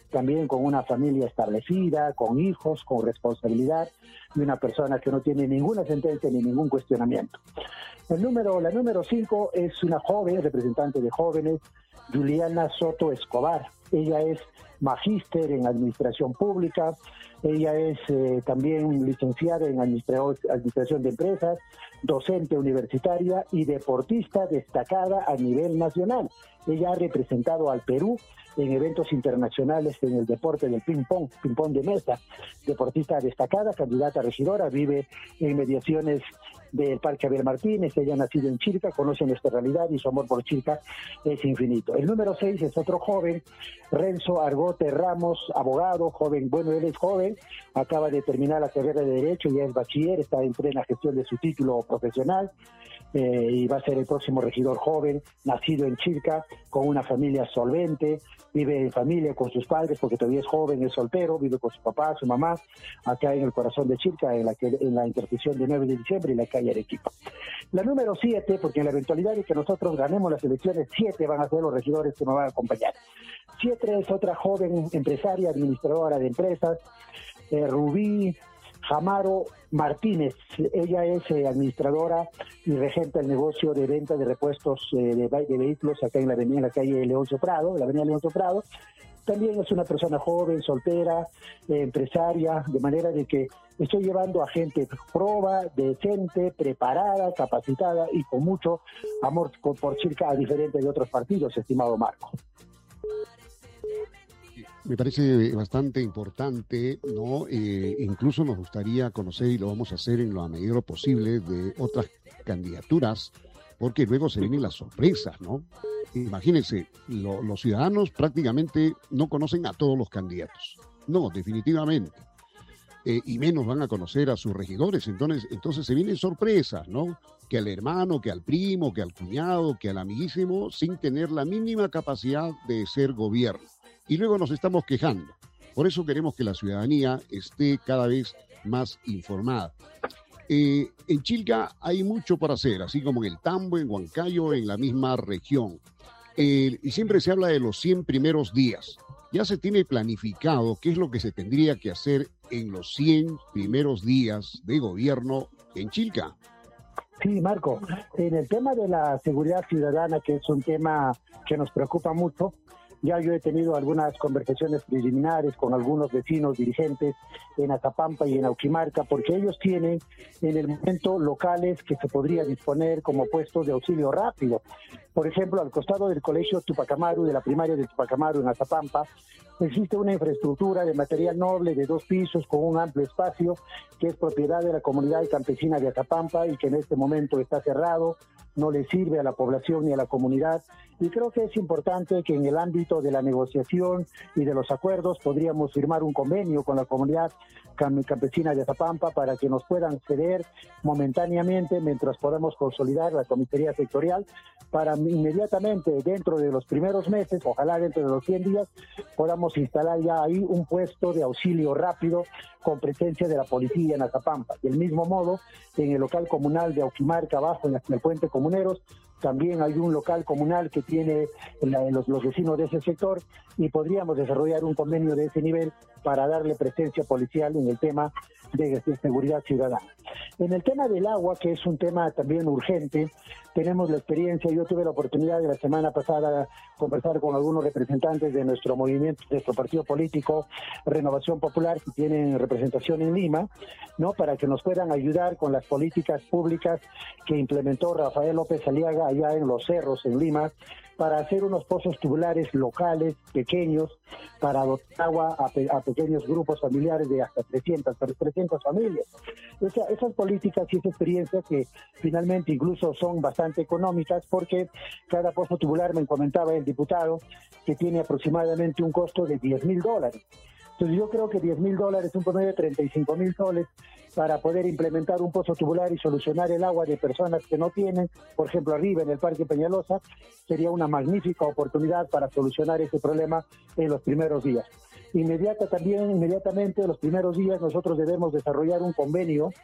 también con una familia establecida, con hijos, con responsabilidad, y una persona que no tiene ninguna sentencia ni ningún cuestionamiento. La número 5 es una joven, representante de jóvenes, Juliana Soto Escobar. Ella es magíster en administración pública, ella es también licenciada en administración de empresas, docente universitaria y deportista destacada a nivel nacional. Ella ha representado al Perú en eventos internacionales en el deporte del ping-pong de mesa. Deportista destacada, candidata a regidora, vive en mediaciones del Parque Abel Martínez. Ella ha nacido en Chilca, conoce nuestra realidad y su amor por Chilca es infinito. El número 6 es otro joven, Renzo Argote Ramos, abogado, joven. Bueno, él es joven, acaba de terminar la carrera de Derecho, ya es bachiller, está en plena gestión de su título profesional. Y va a ser el próximo regidor joven, nacido en Chilca, con una familia solvente, vive en familia con sus padres porque todavía es joven, es soltero, vive con su papá, su mamá, acá en el corazón de Chilca, en la intersección de 9 de diciembre y la calle Arequipa. La número 7, porque en la eventualidad de que nosotros ganemos las elecciones, 7 van a ser los regidores que me van a acompañar. 7 es otra joven empresaria, administradora de empresas, Rubí Jamaro Martínez. Ella es administradora y regenta el negocio de venta de repuestos de vehículos acá en la calle Leoncio Prado, la avenida Leoncio Prado. También es una persona joven, soltera, empresaria, de manera de que estoy llevando a gente proba, decente, preparada, capacitada y con mucho amor por Chilca, a diferente de otros partidos, estimado Marco. Me parece bastante importante, ¿no? Incluso nos gustaría conocer, y lo vamos a hacer en la medida de lo posible, de otras candidaturas, porque luego se vienen las sorpresas, ¿no? Imagínense, los ciudadanos prácticamente no conocen a todos los candidatos. No, definitivamente. Y menos van a conocer a sus regidores. Entonces se vienen sorpresas, ¿no? Que al hermano, que al primo, que al cuñado, que al amiguísimo, sin tener la mínima capacidad de ser gobierno. Y luego nos estamos quejando. Por eso queremos que la ciudadanía esté cada vez más informada. En Chilca hay mucho para hacer, así como en el Tambo, en Huancayo, en la misma región. Y siempre se habla de los 100 primeros días. Ya se tiene planificado qué es lo que se tendría que hacer en los 100 primeros días de gobierno en Chilca. Sí, Marco, en el tema de la seguridad ciudadana, que es un tema que nos preocupa mucho, ya yo he tenido algunas conversaciones preliminares con algunos vecinos dirigentes en Atapampa y en Auquimarca, porque ellos tienen en el momento locales que se podría disponer como puestos de auxilio rápido. Por ejemplo, al costado del colegio Tupac Amaru, de la primaria de Tupac Amaru en Atapampa, existe una infraestructura de material noble de 2 pisos con un amplio espacio que es propiedad de la comunidad campesina de Atapampa y que en este momento está cerrado, no le sirve a la población ni a la comunidad. Y creo que es importante que en el ámbito de la negociación y de los acuerdos podríamos firmar un convenio con la comunidad campesina de Atapampa para que nos puedan ceder momentáneamente mientras podamos consolidar la comisaría sectorial para inmediatamente dentro de los primeros meses, ojalá dentro de los 100 días, podamos instalar ya ahí un puesto de auxilio rápido con presencia de la policía en Atapampa. Del mismo modo, en el local comunal de Auquimarca, abajo en el puente Comuneros, también hay un local comunal que tiene los vecinos de ese sector y podríamos desarrollar un convenio de ese nivel para darle presencia policial en el tema de seguridad ciudadana. En el tema del agua, que es un tema también urgente, tenemos la experiencia, yo tuve la oportunidad de la semana pasada conversar con algunos representantes de nuestro movimiento, de nuestro partido político Renovación Popular, que tienen representación en Lima, ¿no? Para que nos puedan ayudar con las políticas públicas que implementó Rafael López Aliaga allá en Los Cerros, en Lima, para hacer unos pozos tubulares locales, pequeños, para dotar agua a pequeños grupos familiares de hasta 300 familias. Esas políticas y esa experiencia que finalmente incluso son bastante económicas, porque cada pozo tubular, me comentaba el diputado, que tiene aproximadamente un costo de $10,000. Entonces yo creo que $10,000, un promedio de 35,000 soles, para poder implementar un pozo tubular y solucionar el agua de personas que no tienen, por ejemplo arriba en el Parque Peñalosa, sería una magnífica oportunidad para solucionar ese problema en los primeros días. Inmediatamente, en los primeros días, nosotros debemos desarrollar un convenio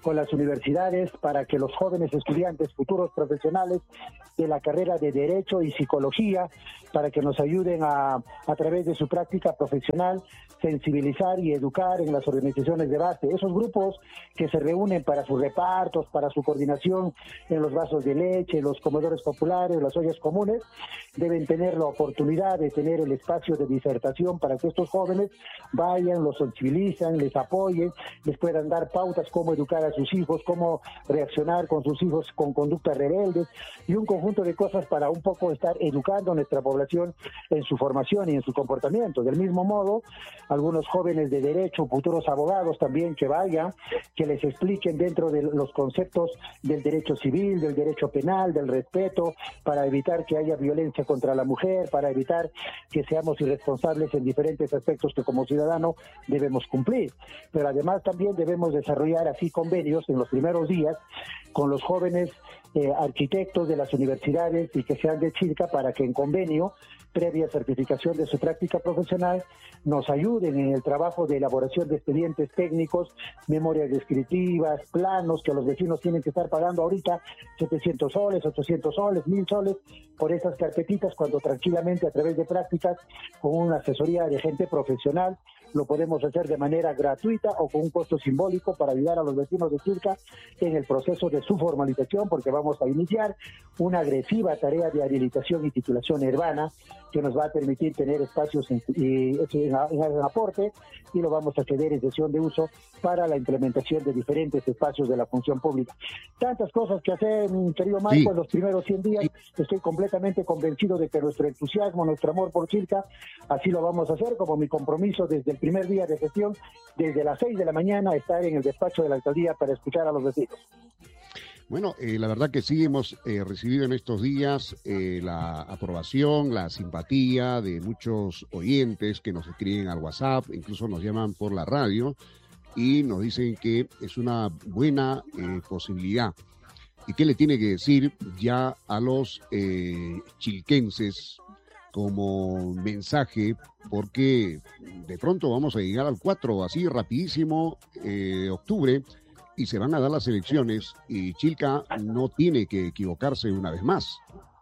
con las universidades para que los jóvenes estudiantes, futuros profesionales de la carrera de Derecho y Psicología, para que nos ayuden a través de su práctica profesional, sensibilizar y educar en las organizaciones de base. Esos grupos que se reúnen para sus repartos, para su coordinación en los vasos de leche, los comedores populares, las ollas comunes, deben tener la oportunidad de tener el espacio de disertación para que estos jóvenes vayan, los sensibilizan, les apoyen, les puedan dar pautas cómo educar a sus hijos, cómo reaccionar con sus hijos con conductas rebeldes y un conjunto de cosas para un poco estar educando a nuestra población en su formación y en su comportamiento. Del mismo modo, algunos jóvenes de derecho, futuros abogados también que vayan, que les expliquen dentro de los conceptos del derecho civil, del derecho penal, del respeto, para evitar que haya violencia contra la mujer, para evitar que seamos irresponsables en diferentes aspectos que como ciudadano debemos cumplir. Pero además también debemos desarrollar así convenios en los primeros días con los jóvenes arquitectos de las universidades y que sean de Chilca para que en convenio, previa certificación de su práctica profesional, nos ayuden en el trabajo de elaboración de expedientes técnicos, memorias descriptivas, planos que los vecinos tienen que estar pagando ahorita 700 soles, 800 soles, 1000 soles por esas carpetitas, cuando tranquilamente a través de prácticas con una asesoría de gente profesional lo podemos hacer de manera gratuita o con un costo simbólico para ayudar a los vecinos de Chilca en el proceso de su formalización, porque vamos a iniciar una agresiva tarea de habilitación y titulación urbana que nos va a permitir tener espacios en aporte y lo vamos a ceder en sesión de uso para la implementación de diferentes espacios de la función pública. Tantas cosas que hacer, querido Marco, sí. En los primeros 100 días estoy completamente convencido de que nuestro entusiasmo, nuestro amor por Chilca, así lo vamos a hacer, como mi compromiso desde el primer día de gestión, desde las 6 de la mañana, estar en el despacho de la alcaldía para escuchar a los vecinos. Bueno, la verdad que sí hemos recibido en estos días la aprobación, la simpatía de muchos oyentes que nos escriben al WhatsApp, incluso nos llaman por la radio y nos dicen que es una buena posibilidad. ¿Y qué le tiene que decir ya a los chilquenses como mensaje? Porque de pronto vamos a llegar al 4, así rapidísimo, octubre, y se van a dar las elecciones y Chilca no tiene que equivocarse una vez más.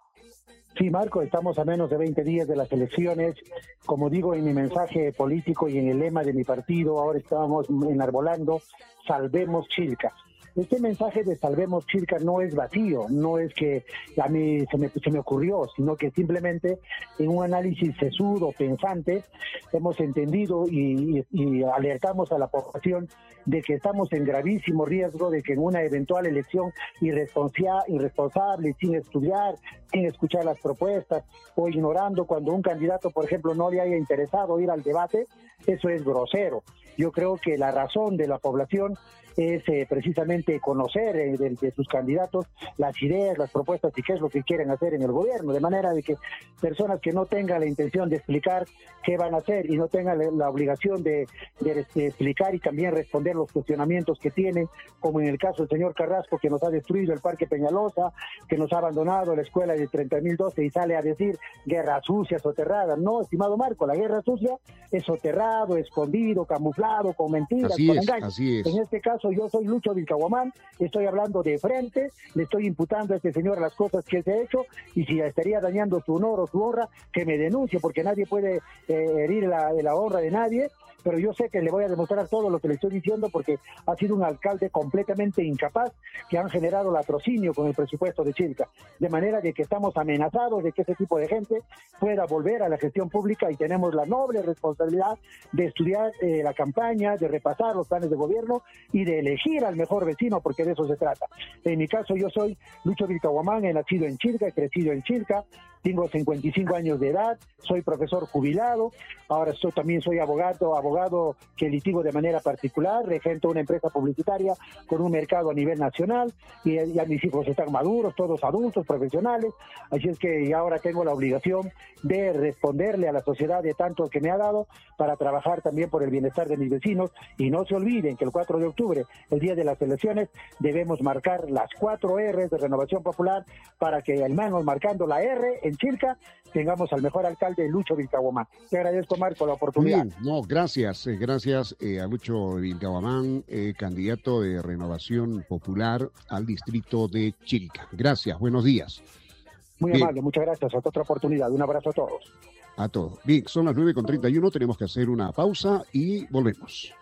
Sí, Marco, estamos a menos de 20 días de las elecciones. Como digo en mi mensaje político y en el lema de mi partido, ahora estamos enarbolando Salvemos Chilca. Este mensaje de Salvemos Chilca no es vacío, no es que a mí se me ocurrió, sino que simplemente en un análisis sesudo, pensante, hemos entendido y alertamos a la población de que estamos en gravísimo riesgo de que en una eventual elección irresponsable, sin estudiar, sin escuchar las propuestas o ignorando cuando un candidato, por ejemplo, no le haya interesado ir al debate, eso es grosero. Yo creo que la razón de la población es precisamente conocer de sus candidatos las ideas, las propuestas y qué es lo que quieren hacer en el gobierno, de manera de que personas que no tengan la intención de explicar qué van a hacer y no tengan la obligación de explicar y también responder los cuestionamientos que tienen, como en el caso del señor Carrasco, que nos ha destruido el Parque Peñalosa, que nos ha abandonado la escuela de 30.012 y sale a decir guerra sucia, soterrada. No, estimado Marco, la guerra sucia es soterrado, escondido, camuflado, con mentiras, con engaños. Así es. En este caso yo soy Lucho Vilcahuamán, estoy hablando de frente, le estoy imputando a este señor las cosas que se ha hecho, y si estaría dañando su honor o su honra, que me denuncie, porque nadie puede herir la honra de nadie, pero yo sé que le voy a demostrar todo lo que le estoy diciendo, porque ha sido un alcalde completamente incapaz, que han generado latrocinio con el presupuesto de Chilca, de manera de que estamos amenazados de que ese tipo de gente pueda volver a la gestión pública, y tenemos la noble responsabilidad de estudiar la campaña, de repasar los planes de gobierno y de elegir al mejor vecino, porque de eso se trata. En mi caso, yo soy Lucho Vilcahuamán, he nacido en Chilca, he crecido en Chilca, tengo 55 años de edad, soy profesor jubilado, ahora también soy abogado que litigo de manera particular, regento una empresa publicitaria con un mercado a nivel nacional, y ya mis hijos están maduros, todos adultos, profesionales, así es que ahora tengo la obligación de responderle a la sociedad de tanto que me ha dado para trabajar también por el bienestar de mis vecinos. Y no se olviden que el 4 de octubre, el día de las elecciones, debemos marcar las 4 R's de Renovación Popular, para que, hermanos, marcando la R, en Chilca tengamos al mejor alcalde, Lucho Vilcahuamán. Te agradezco, Marco, la oportunidad. Bien, no, gracias a Lucho Vilcahuamán, candidato de Renovación Popular al distrito de Chilca. Gracias, buenos días. Muy Bien. amable, muchas gracias. Hasta otra oportunidad. Un abrazo a todos. A todos. Bien, son las 9:31, tenemos que hacer una pausa y volvemos.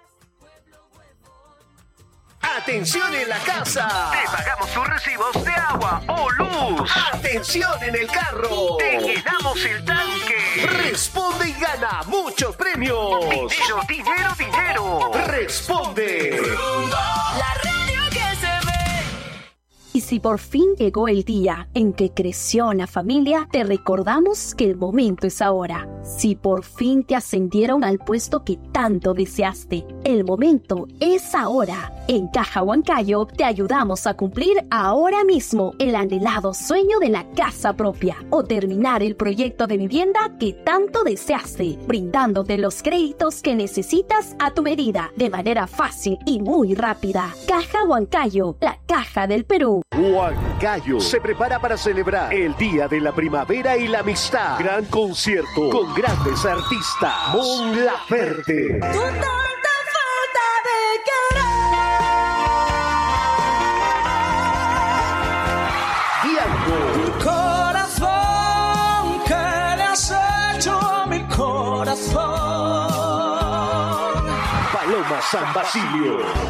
¡Atención en la casa! Te pagamos tus recibos de agua o luz. ¡Atención en el carro! Te llenamos el tanque. Responde y gana muchos premios. Dinero, dinero, dinero. Responde. La radio que se ve. Y si por fin llegó el día en que creció la familia, te recordamos que el momento es ahora. Si por fin te ascendieron al puesto que tanto deseaste, el momento es ahora. En Caja Huancayo te ayudamos a cumplir ahora mismo el anhelado sueño de la casa propia o terminar el proyecto de vivienda que tanto deseaste, brindándote los créditos que necesitas a tu medida, de manera fácil y muy rápida. Caja Huancayo, la caja del Perú. Huancayo se prepara para celebrar el Día de la Primavera y la Amistad. Gran concierto con grandes artistas. Mon Laferte. Tu tanta falta de Diango. Corazón, ¿qué le has hecho a mi corazón? Paloma San Basilio.